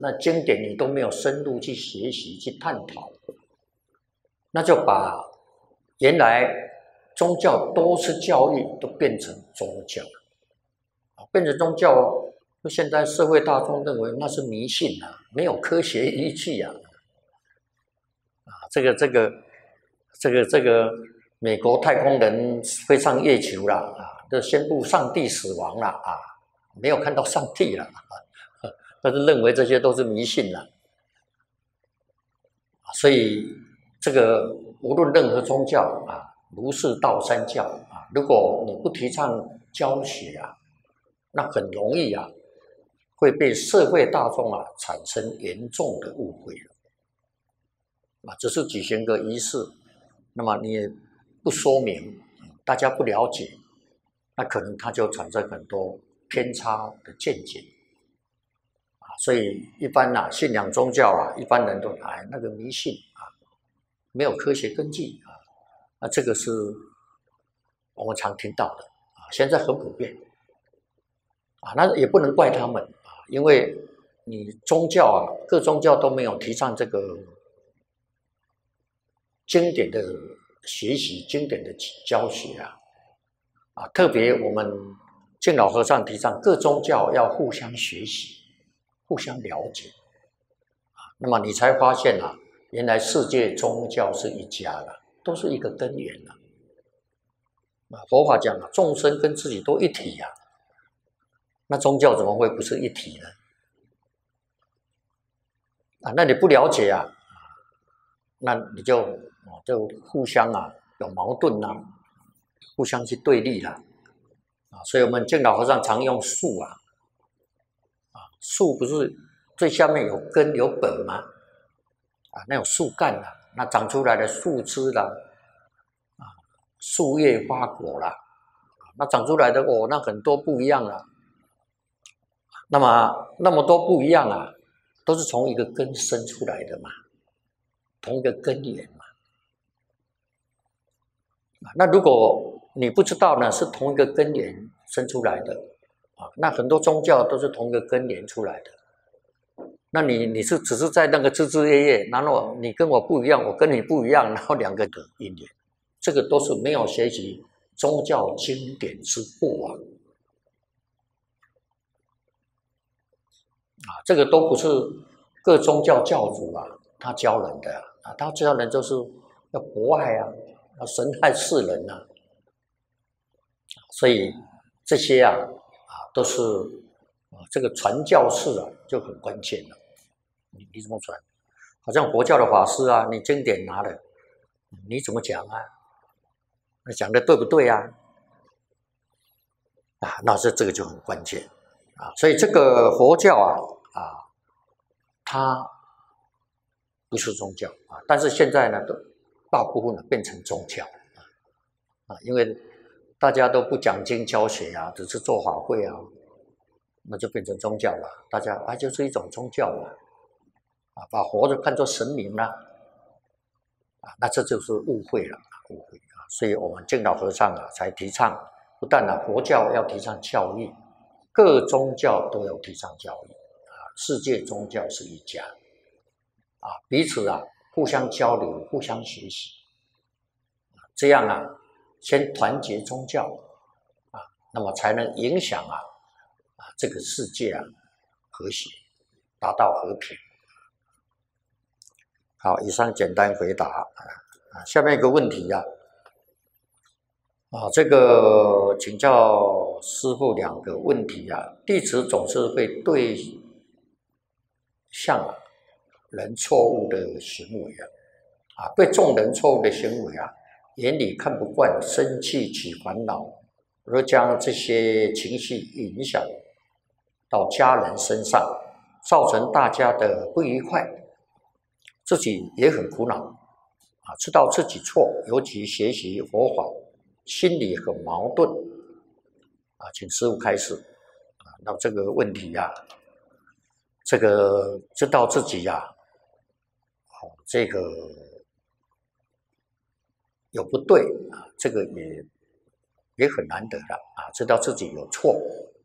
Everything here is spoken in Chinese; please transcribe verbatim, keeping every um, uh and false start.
那经典你都没有深入去学习去探讨，那就把原来宗教都是教育都变成宗教，变成宗教，现在社会大众认为那是迷信啊，没有科学依据啊。啊，这个这个这个这个美国太空人飞上月球了啊，就宣布上帝死亡了啊，没有看到上帝了，但是认为这些都是迷信了。所以这个无论任何宗教啊，儒释道三教啊，如果你不提倡教学啊，那很容易啊会被社会大众啊产生严重的误会了。啊，只是举行个仪式，那么你也不说明，大家不了解，那可能它就产生很多偏差的见解。啊，所以一般啊信仰宗教啊，一般人都哎那个迷信啊，没有科学根据啊，那这个是我们常听到的啊，现在很普遍啊，那也不能怪他们啊，因为你宗教啊，各宗教都没有提倡这个经典的学习、经典的教学啊，啊，特别我们敬老和尚提倡各宗教要互相学习、互相了解啊，那么你才发现啊，原来世界宗教是一家的，都是一个根源啊。啊，佛法讲啊，众生跟自己都一体呀，那宗教怎么会不是一体呢？啊，那你不了解啊，那你就就互相啊有矛盾啊，互相去对立啦，啊，所以我们敬老和尚常用树啊，啊，树不是最下面有根有本吗？啊，那有树干啦，那长出来的树枝啦，啊，树叶花果啦，那长出来的哦，那很多不一样啦。那么那么多不一样啊，都是从一个根生出来的嘛，同一个根源嘛。那如果你不知道呢，是同一个根源生出来的啊，那很多宗教都是同一个根源出来的。那你你是只是在那个枝枝叶叶，然后你跟我不一样，我跟你不一样，然后两个的因缘，这个都是没有学习宗教经典之过啊。啊，这个都不是各宗教教主啊，他教人的啊，他教人就是要博爱啊，要神爱世人啊，所以这些啊啊都是啊这个传教士啊就很关键了。你你怎么传？好像佛教的法师啊，你经典拿了，你怎么讲啊？那讲的对不对啊？啊，那这这个就很关键啊，所以这个佛教啊啊，它不是宗教啊，但是现在呢，都大部分呢变成宗教啊，因为大家都不讲经教学啊，只是做法会啊，那就变成宗教了。大家啊，就是一种宗教了啊，把佛就看作神明了啊，那这就是误会了，误会啊。所以我们敬老和尚啊，才提倡不但啊佛教要提倡教育，各宗教都要提倡教育啊，世界宗教是一家啊，彼此啊互相交流、互相学习，这样啊，先团结宗教啊，那么才能影响啊啊这个世界啊和谐，达到和平。好，以上简单回答啊。下面一个问题呀、啊，啊，这个请教师父两个问题啊。弟子总是会对象人错误的行为啊，啊，对众人错误的行为啊，眼里看不惯，生气起烦恼，而将这些情绪影响到家人身上，造成大家的不愉快。自己也很苦恼啊，知道自己错，尤其学习佛法，心里很矛盾啊，请师父开示啊。那这个问题呀、啊，这个知道自己呀、啊，哦，这个有不对啊，这个也也很难得了啊，知道自己有错